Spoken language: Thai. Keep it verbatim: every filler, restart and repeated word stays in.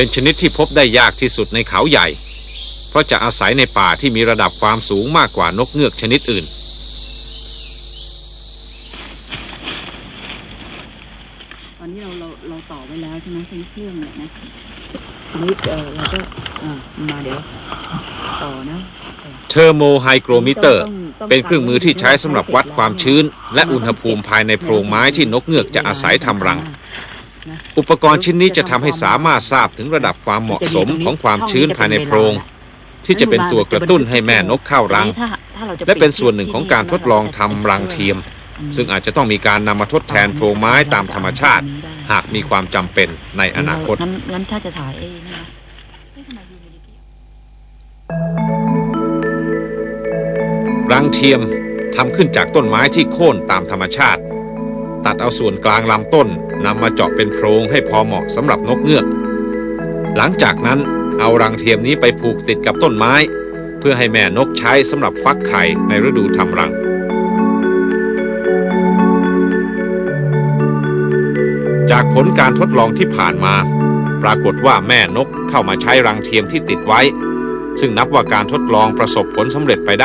เป็นชนิดที่พบได้ยากที่สุดในเขาใหญ่เพราะจะอาศัยในป่าที่มีระดับความสูงมากกว่านกเงือกชนิดอื่นตอนนี้เราเราเราต่อไว้แล้วใช่ไหมใช้เครื่องเนี่ยนะทีนี้เออเราก็อ่ามาเดี๋ยวต่อนะเทอร์โมไฮโกรมิเตอร์เป็นเครื่องมือที่ใช้สำหรับวัดความชื้นและอุณหภูมิภายในโพรงไม้ที่นกเงือกจะอาศัยทำรังอุปกรณ์ชิ้นนี้จะทำให้สามารถทราบถึงระดับความเหมาะสมของความชื้นภายในโพรงที่จะเป็นตัวกระตุ้นให้แม่นกเข้ารังและเป็นส่วนหนึ่งของการทดลองทำรังเทียมซึ่งอาจจะต้องมีการนำมาทดแทนโพรงไม้ตามธรรมชาติหากมีความจำเป็นในอนาคตงั้นถ้าจะถ่ายเองนะรังเทียมทำขึ้นจากต้นไม้ที่โค่นตามธรรมชาติตัดเอาส่วนกลางลำต้นนำมาเจาะเป็นโพรงให้พอเหมาะสำหรับนกเงือกหลังจากนั้นเอารังเทียมนี้ไปผูกติดกับต้นไม้เพื่อให้แม่นกใช้สำหรับฟักไข่ในฤดูทำรังจากผลการทดลองที่ผ่านมาปรากฏว่าแม่นกเข้ามาใช้รังเทียมที่ติดไว้ซึ่งนับว่าการทดลองประสบผลสำเร็จไปได้